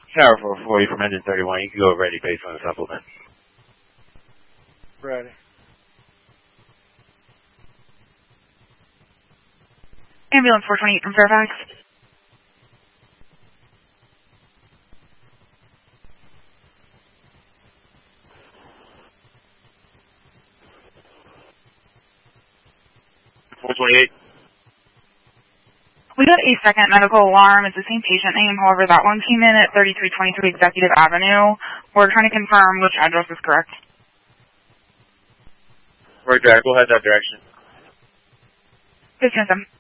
Shower 440 from engine 31. You can go ready based on the supplement. Ready. Ambulance 428 from Fairfax. We got a second medical alarm. It's the same patient name. However, that one came in at 3323 Executive Avenue. We're trying to confirm which address is correct. Right, Jack. We'll head that direction. 1507.